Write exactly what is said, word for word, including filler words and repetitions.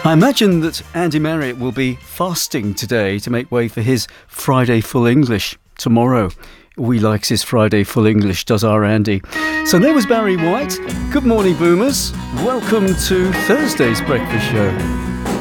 I imagine that Andy Marriott will be fasting today to make way for his Friday Full English tomorrow. We likes his Friday Full English, does our Andy. So there was Barry White. Good morning, Boomers. Welcome to Thursday's Breakfast Show.